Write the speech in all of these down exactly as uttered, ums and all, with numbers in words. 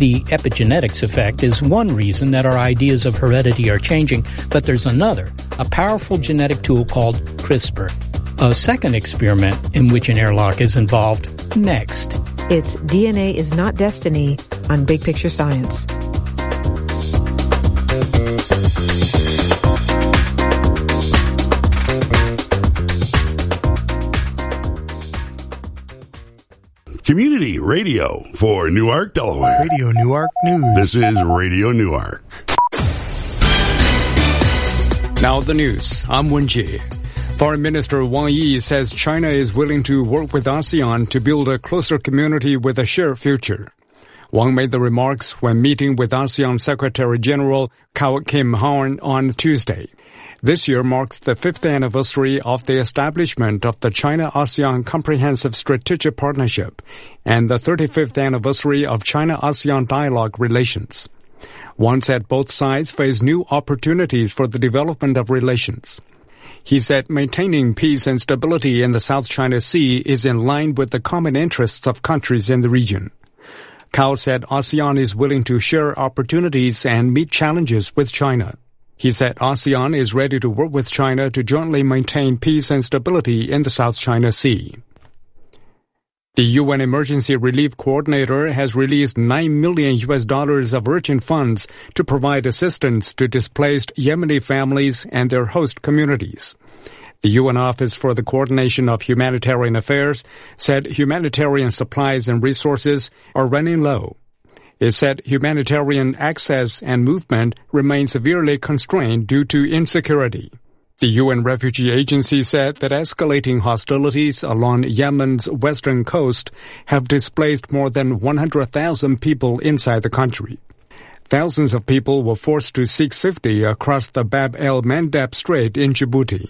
The epigenetics effect is one reason that our ideas of heredity are changing, but there's another, a powerful genetic tool called CRISPR. A second experiment in which an airlock is involved next. It's D N A is Not Destiny on Big Picture Science. Community radio for Newark, Delaware. Radio Newark News. This is Radio Newark. Now the news. I'm Wen-ji. Foreign Minister Wang Yi says China is willing to work with ASEAN to build a closer community with a shared future. Wang made the remarks when meeting with ASEAN Secretary General Kao Kim Hoorn on Tuesday. This year marks the fifth anniversary of the establishment of the China-ASEAN Comprehensive Strategic Partnership and the thirty-fifth anniversary of China-ASEAN dialogue relations. Wang said both sides face new opportunities for the development of relations. He said maintaining peace and stability in the South China Sea is in line with the common interests of countries in the region. Kao said ASEAN is willing to share opportunities and meet challenges with China. He said ASEAN is ready to work with China to jointly maintain peace and stability in the South China Sea. The U N Emergency Relief Coordinator has released nine million U S dollars of urgent funds to provide assistance to displaced Yemeni families and their host communities. The U N Office for the Coordination of Humanitarian Affairs said humanitarian supplies and resources are running low. It said humanitarian access and movement remain severely constrained due to insecurity. The U N Refugee Agency said that escalating hostilities along Yemen's western coast have displaced more than one hundred thousand people inside the country. Thousands of people were forced to seek safety across the Bab el-Mandeb Strait in Djibouti.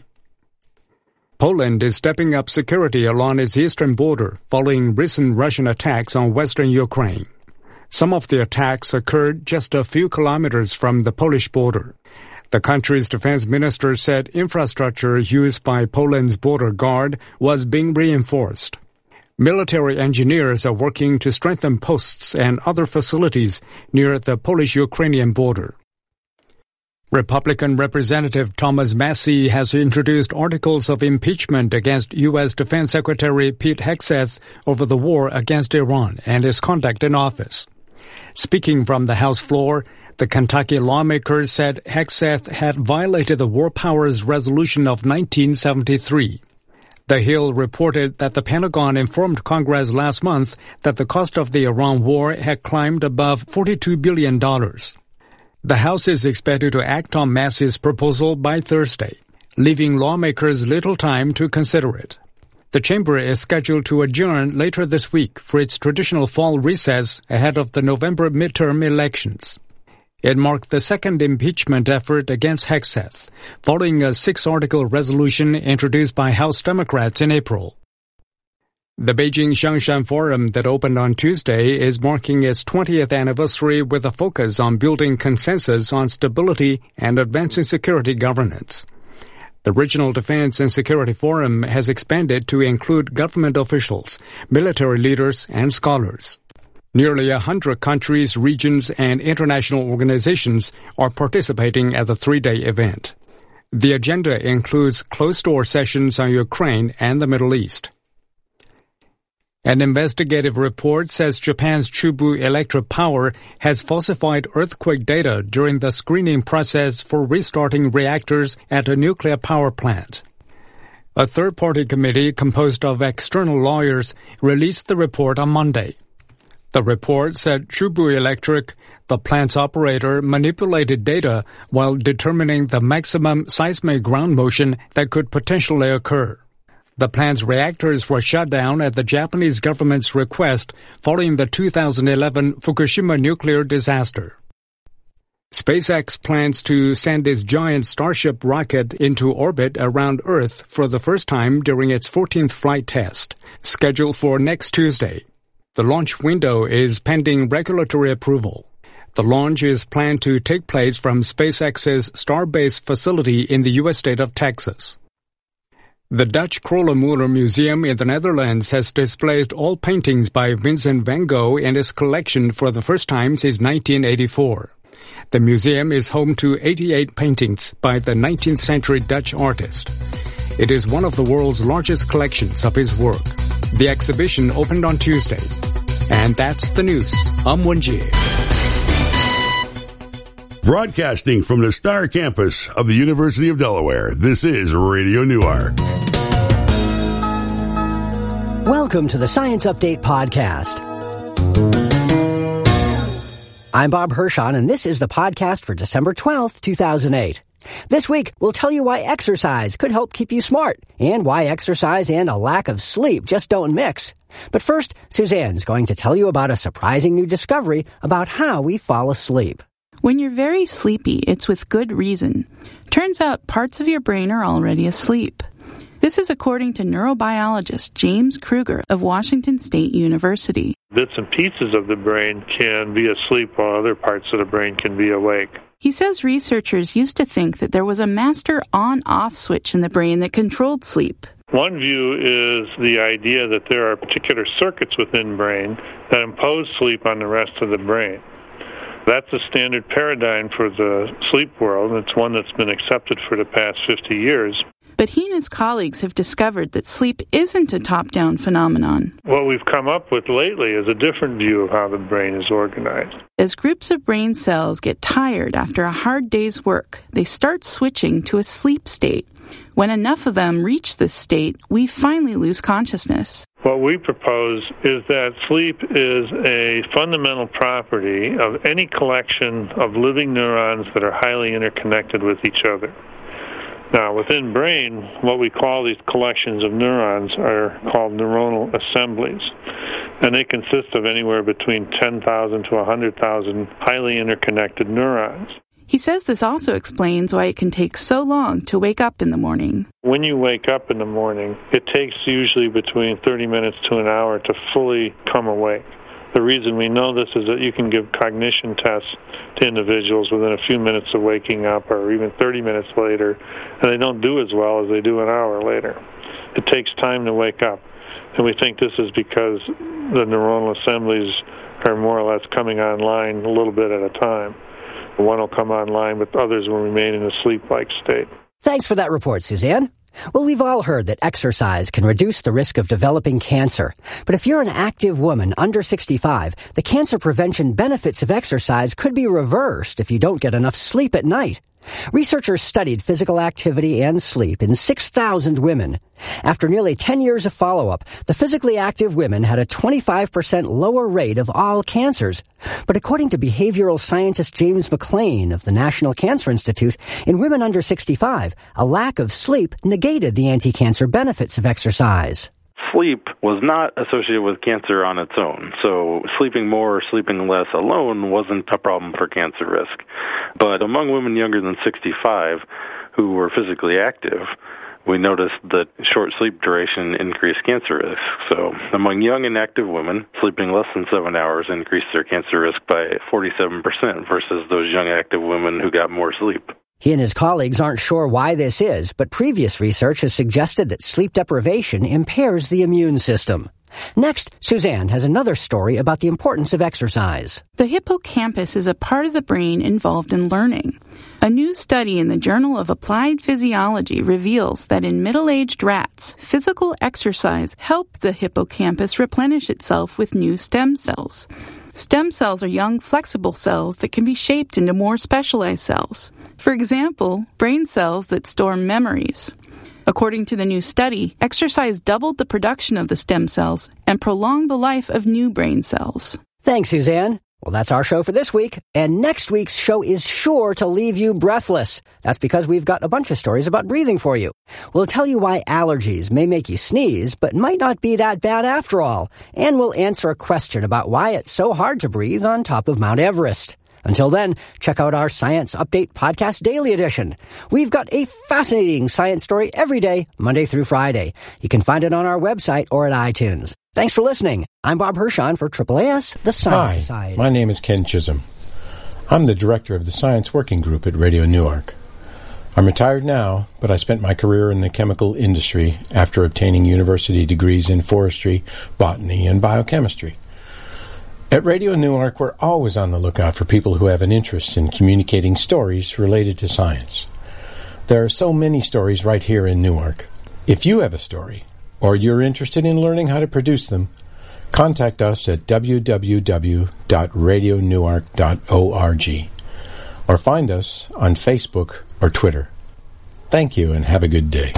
Poland is stepping up security along its eastern border following recent Russian attacks on western Ukraine. Some of the attacks occurred just a few kilometers from the Polish border. The country's defense minister said infrastructure used by Poland's border guard was being reinforced. Military engineers are working to strengthen posts and other facilities near the Polish-Ukrainian border. Republican Representative Thomas Massie has introduced articles of impeachment against U S Defense Secretary Pete Hegseth over the war against Iran and his conduct in office. Speaking from the House floor, the Kentucky lawmakers said Hegseth had violated the War Powers Resolution of nineteen seventy-three. The Hill reported that the Pentagon informed Congress last month that the cost of the Iran war had climbed above forty-two billion dollars. The House is expected to act on Massie's proposal by Thursday, leaving lawmakers little time to consider it. The chamber is scheduled to adjourn later this week for its traditional fall recess ahead of the November midterm elections. It marked the second impeachment effort against Hegseth, following a six-article resolution introduced by House Democrats in April. The Beijing Xiangshan Forum that opened on Tuesday is marking its twentieth anniversary with a focus on building consensus on stability and advancing security governance. The Regional Defense and Security Forum has expanded to include government officials, military leaders, and scholars. Nearly a hundred countries, regions, and international organizations are participating at the three-day event. The agenda includes closed-door sessions on Ukraine and the Middle East. An investigative report says Japan's Chubu Electric Power has falsified earthquake data during the screening process for restarting reactors at a nuclear power plant. A third-party committee composed of external lawyers released the report on Monday. The report said Chubu Electric, the plant's operator, manipulated data while determining the maximum seismic ground motion that could potentially occur. The plant's reactors were shut down at the Japanese government's request following the two thousand eleven Fukushima nuclear disaster. SpaceX plans to send its giant Starship rocket into orbit around Earth for the first time during its fourteenth flight test, scheduled for next Tuesday. The launch window is pending regulatory approval. The launch is planned to take place from SpaceX's Starbase facility in the U S state of Texas. The Dutch Kröller-Müller Museum in the Netherlands has displayed all paintings by Vincent van Gogh in its collection for the first time since nineteen eighty-four. The museum is home to eighty-eight paintings by the nineteenth century Dutch artist. It is one of the world's largest collections of his work. The exhibition opened on Tuesday. And that's the news. I'm Wen-Jie. Broadcasting from the Star Campus of the University of Delaware, this is Radio Newark. Welcome to the Science Update Podcast. I'm Bob Hirschon, and this is the podcast for December twelfth, two thousand eight. This week, we'll tell you why exercise could help keep you smart, and why exercise and a lack of sleep just don't mix. But first, Suzanne's going to tell you about a surprising new discovery about how we fall asleep. When you're very sleepy, it's with good reason. Turns out parts of your brain are already asleep. This is according to neurobiologist James Kruger of Washington State University. Bits and pieces of the brain can be asleep while other parts of the brain can be awake. He says researchers used to think that there was a master on-off switch in the brain that controlled sleep. One view is the idea that there are particular circuits within brain that impose sleep on the rest of the brain. That's a standard paradigm for the sleep world, and it's one that's been accepted for the past fifty years. But he and his colleagues have discovered that sleep isn't a top-down phenomenon. What we've come up with lately is a different view of how the brain is organized. As groups of brain cells get tired after a hard day's work, they start switching to a sleep state. When enough of them reach this state, we finally lose consciousness. What we propose is that sleep is a fundamental property of any collection of living neurons that are highly interconnected with each other. Now, within brain, what we call these collections of neurons are called neuronal assemblies, and they consist of anywhere between ten thousand to one hundred thousand highly interconnected neurons. He says this also explains why it can take so long to wake up in the morning. When you wake up in the morning, it takes usually between thirty minutes to an hour to fully come awake. The reason we know this is that you can give cognition tests to individuals within a few minutes of waking up or even thirty minutes later, and they don't do as well as they do an hour later. It takes time to wake up, and we think this is because the neuronal assemblies are more or less coming online a little bit at a time. One will come online, but others will remain in a sleep-like state. Thanks for that report, Suzanne. Well, we've all heard that exercise can reduce the risk of developing cancer. But if you're an active woman under sixty-five, the cancer prevention benefits of exercise could be reversed if you don't get enough sleep at night. Researchers studied physical activity and sleep in six thousand women. After nearly ten years of follow-up, the physically active women had a twenty-five percent lower rate of all cancers. But according to behavioral scientist James McLean of the National Cancer Institute, in women under sixty-five, a lack of sleep negated the anti-cancer benefits of exercise. Sleep was not associated with cancer on its own, so sleeping more or sleeping less alone wasn't a problem for cancer risk. But among women younger than sixty-five who were physically active, we noticed that short sleep duration increased cancer risk. So among young and active women, sleeping less than seven hours increased their cancer risk by forty-seven percent versus those young active women who got more sleep. He and his colleagues aren't sure why this is, but previous research has suggested that sleep deprivation impairs the immune system. Next, Suzanne has another story about the importance of exercise. The hippocampus is a part of the brain involved in learning. A new study in the Journal of Applied Physiology reveals that in middle-aged rats, physical exercise helped the hippocampus replenish itself with new stem cells. Stem cells are young, flexible cells that can be shaped into more specialized cells. For example, brain cells that store memories. According to the new study, exercise doubled the production of the stem cells and prolonged the life of new brain cells. Thanks, Suzanne. Well, that's our show for this week, and next week's show is sure to leave you breathless. That's because we've got a bunch of stories about breathing for you. We'll tell you why allergies may make you sneeze, but might not be that bad after all, and we'll answer a question about why it's so hard to breathe on top of Mount Everest. Until then, check out our Science Update Podcast Daily Edition. We've got a fascinating science story every day, Monday through Friday. You can find it on our website or at iTunes. Thanks for listening. I'm Bob Hirschon for Triple A S, the Science Hi, Society. My name is Ken Chisholm. I'm the director of the Science Working Group at Radio Newark. I'm retired now, but I spent my career in the chemical industry after obtaining university degrees in forestry, botany, and biochemistry. At Radio Newark, we're always on the lookout for people who have an interest in communicating stories related to science. There are so many stories right here in Newark. If you have a story, or you're interested in learning how to produce them, contact us at w w w dot radio newark dot org or find us on Facebook or Twitter. Thank you and have a good day.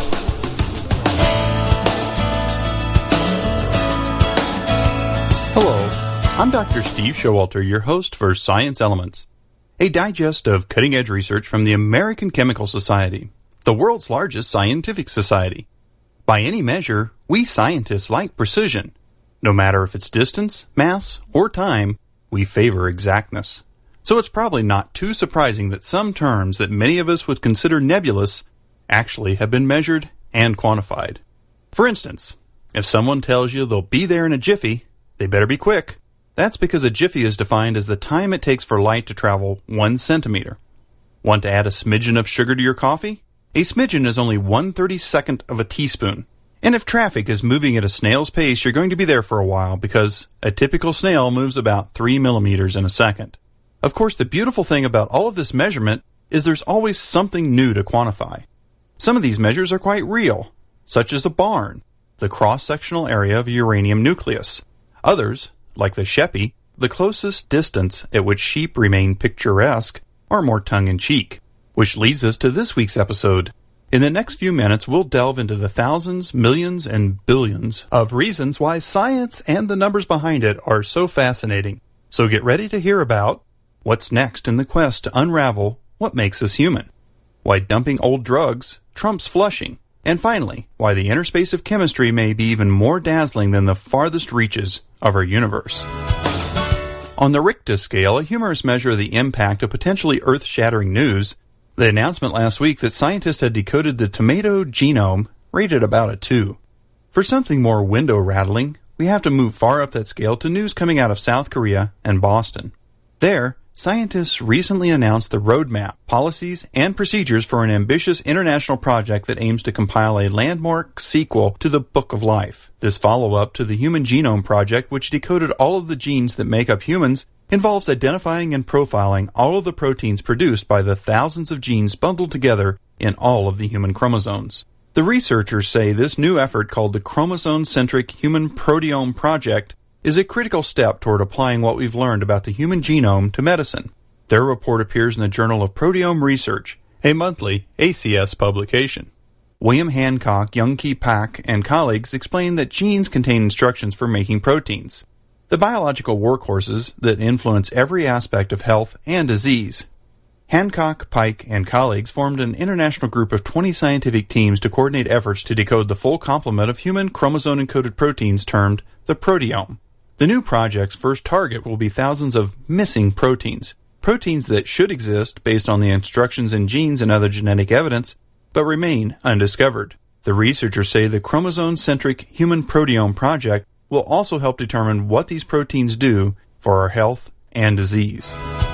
Hello, I'm Doctor Steve Showalter, your host for Science Elements, a digest of cutting-edge research from the American Chemical Society, the world's largest scientific society. By any measure, we scientists like precision. No matter if it's distance, mass, or time, we favor exactness. So it's probably not too surprising that some terms that many of us would consider nebulous actually have been measured and quantified. For instance, if someone tells you they'll be there in a jiffy, they better be quick. That's because a jiffy is defined as the time it takes for light to travel one centimeter. Want to add a smidgen of sugar to your coffee? A smidgen is only one thirty-second of a teaspoon. And if traffic is moving at a snail's pace, you're going to be there for a while because a typical snail moves about three millimeters in a second. Of course, the beautiful thing about all of this measurement is there's always something new to quantify. Some of these measures are quite real, such as a barn, the cross-sectional area of a uranium nucleus. Others, like the Sheppey, the closest distance at which sheep remain picturesque, are more tongue-in-cheek. Which leads us to this week's episode. In the next few minutes, we'll delve into the thousands, millions, and billions of reasons why science and the numbers behind it are so fascinating. So get ready to hear about what's next in the quest to unravel what makes us human, why dumping old drugs trumps flushing, and finally, why the inner space of chemistry may be even more dazzling than the farthest reaches of our universe. On the Richter scale, a humorous measure of the impact of potentially earth-shattering news, the announcement last week that scientists had decoded the tomato genome rated about a two. For something more window-rattling, we have to move far up that scale to news coming out of South Korea and Boston. There, scientists recently announced the roadmap, policies, and procedures for an ambitious international project that aims to compile a landmark sequel to the Book of Life. This follow-up to the Human Genome Project, which decoded all of the genes that make up humans, involves identifying and profiling all of the proteins produced by the thousands of genes bundled together in all of the human chromosomes. The researchers say this new effort, called the Chromosome-Centric Human Proteome Project, is a critical step toward applying what we've learned about the human genome to medicine. Their report appears in the Journal of Proteome Research, a monthly A C S publication. William Hancock, Young-Ki Pak, and colleagues explain that genes contain instructions for making proteins, the biological workhorses that influence every aspect of health and disease. Hancock, Pike, and colleagues formed an international group of twenty scientific teams to coordinate efforts to decode the full complement of human chromosome-encoded proteins termed the proteome. The new project's first target will be thousands of missing proteins, proteins that should exist based on the instructions in genes and other genetic evidence, but remain undiscovered. The researchers say the Chromosome-Centric Human Proteome Project will also help determine what these proteins do for our health and disease.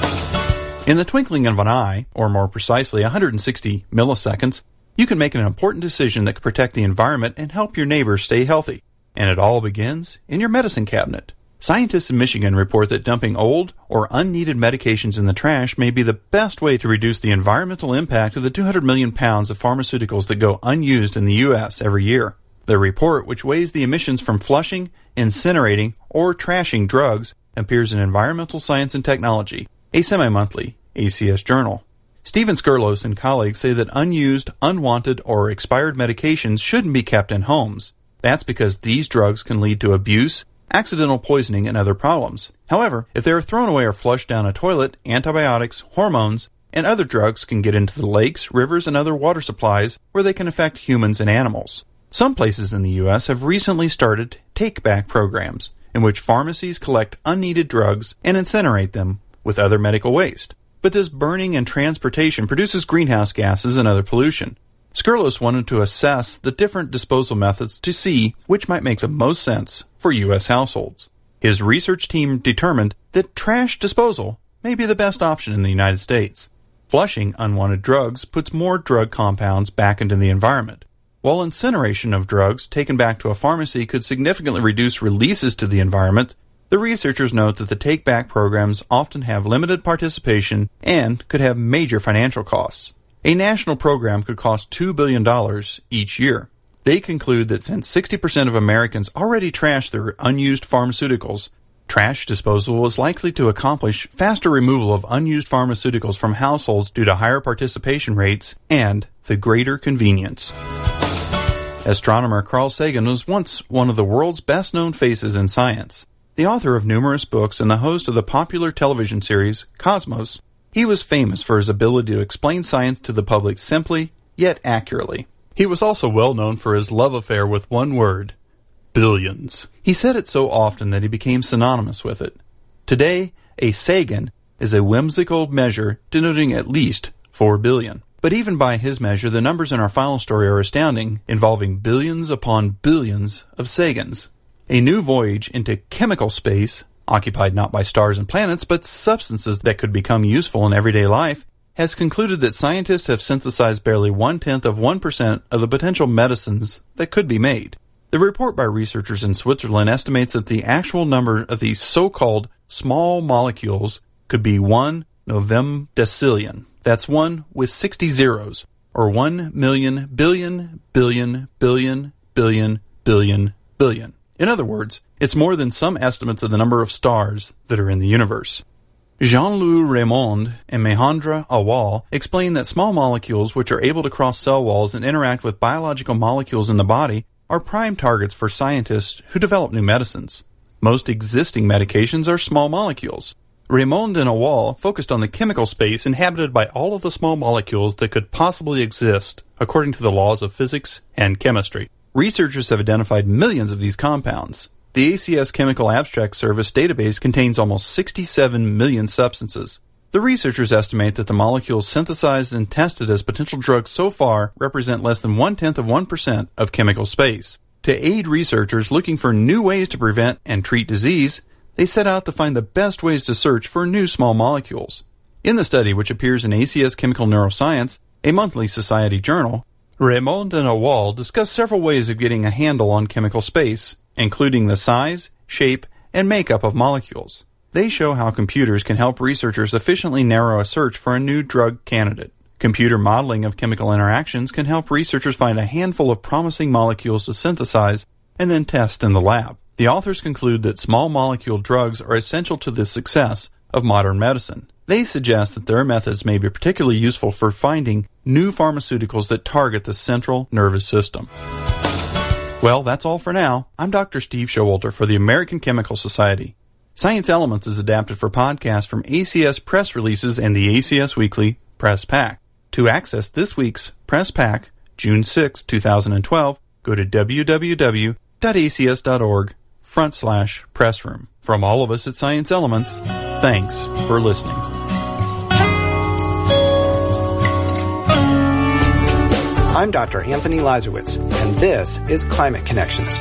In the twinkling of an eye, or more precisely one hundred sixty milliseconds, you can make an important decision that can protect the environment and help your neighbors stay healthy. And it all begins in your medicine cabinet. Scientists in Michigan report that dumping old or unneeded medications in the trash may be the best way to reduce the environmental impact of the two hundred million pounds of pharmaceuticals that go unused in the U S every year. The report, which weighs the emissions from flushing, incinerating, or trashing drugs, appears in Environmental Science and Technology, a semi-monthly A C S journal. Stephen Skurlos and colleagues say that unused, unwanted, or expired medications shouldn't be kept in homes. That's because these drugs can lead to abuse, accidental poisoning, and other problems. However, if they are thrown away or flushed down a toilet, antibiotics, hormones, and other drugs can get into the lakes, rivers, and other water supplies where they can affect humans and animals. Some places in the U S have recently started take-back programs in which pharmacies collect unneeded drugs and incinerate them with other medical waste. But this burning and transportation produces greenhouse gases and other pollution. Skurlos wanted to assess the different disposal methods to see which might make the most sense for U S households. His research team determined that trash disposal may be the best option in the United States. Flushing unwanted drugs puts more drug compounds back into the environment. While incineration of drugs taken back to a pharmacy could significantly reduce releases to the environment, the researchers note that the take-back programs often have limited participation and could have major financial costs. A national program could cost two billion dollars each year. They conclude that since sixty percent of Americans already trash their unused pharmaceuticals, trash disposal is likely to accomplish faster removal of unused pharmaceuticals from households due to higher participation rates and the greater convenience. Astronomer Carl Sagan was once one of the world's best-known faces in science. The author of numerous books and the host of the popular television series Cosmos, he was famous for his ability to explain science to the public simply, yet accurately. He was also well known for his love affair with one word: billions. He said it so often that he became synonymous with it. Today, a Sagan is a whimsical measure denoting at least four billion. But even by his measure, the numbers in our final story are astounding, involving billions upon billions of Sagans. A new voyage into chemical space, occupied not by stars and planets, but substances that could become useful in everyday life, has concluded that scientists have synthesized barely one-tenth of one percent of the potential medicines that could be made. The report by researchers in Switzerland estimates that the actual number of these so-called small molecules could be one novemdecillion. That's one with sixty zeros, or one million billion billion billion billion billion billion. In other words, it's more than some estimates of the number of stars that are in the universe. Jean-Louis Raymond and Mehendra Awal explain that small molecules which are able to cross cell walls and interact with biological molecules in the body are prime targets for scientists who develop new medicines. Most existing medications are small molecules. Raymond and Awal focused on the chemical space inhabited by all of the small molecules that could possibly exist according to the laws of physics and chemistry. Researchers have identified millions of these compounds. The A C S Chemical Abstract Service database contains almost sixty-seven million substances. The researchers estimate that the molecules synthesized and tested as potential drugs so far represent less than one-tenth of one percent of chemical space. To aid researchers looking for new ways to prevent and treat disease, they set out to find the best ways to search for new small molecules. In the study, which appears in A C S Chemical Neuroscience, a monthly society journal, Raymond and Awal discuss several ways of getting a handle on chemical space, including the size, shape, and makeup of molecules. They show how computers can help researchers efficiently narrow a search for a new drug candidate. Computer modeling of chemical interactions can help researchers find a handful of promising molecules to synthesize and then test in the lab. The authors conclude that small molecule drugs are essential to the success of modern medicine. They suggest that their methods may be particularly useful for finding new pharmaceuticals that target the central nervous system. Well, that's all for now. I'm Doctor Steve Showalter for the American Chemical Society. Science Elements is adapted for podcast from A C S Press Releases and the A C S Weekly Press Pack. To access this week's Press Pack, June sixth, twenty twelve, go to w w w dot a c s dot org front slash press room. From all of us at Science Elements, thanks for listening. I'm Doctor Anthony Lazarowitz, and this is Climate Connections.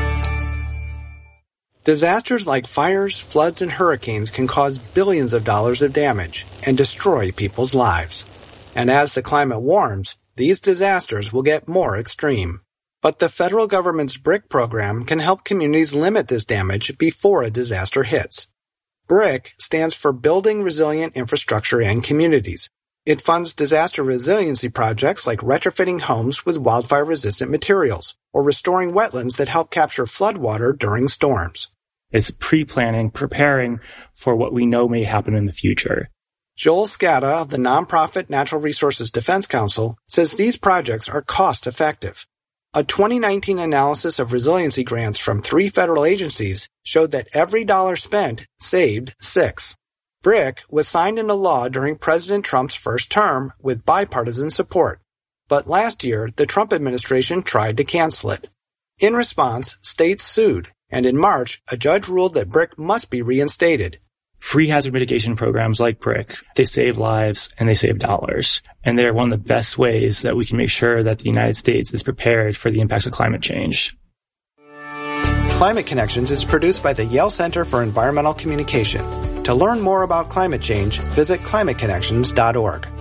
Disasters like fires, floods, and hurricanes can cause billions of dollars of damage and destroy people's lives. And as the climate warms, these disasters will get more extreme. But the federal government's BRIC program can help communities limit this damage before a disaster hits. BRIC stands for Building Resilient Infrastructure and Communities. It funds disaster resiliency projects like retrofitting homes with wildfire-resistant materials or restoring wetlands that help capture floodwater during storms. It's pre-planning, preparing for what we know may happen in the future. Joel Scatta of the nonprofit Natural Resources Defense Council says these projects are cost-effective. A twenty nineteen analysis of resiliency grants from three federal agencies showed that every dollar spent saved six. BRIC was signed into law during President Trump's first term with bipartisan support. But last year, the Trump administration tried to cancel it. In response, states sued, and in March, a judge ruled that BRIC must be reinstated. Free hazard mitigation programs like BRIC, they save lives and they save dollars. And they're one of the best ways that we can make sure that the United States is prepared for the impacts of climate change. Climate Connections is produced by the Yale Center for Environmental Communication. To learn more about climate change, visit climate connections dot org.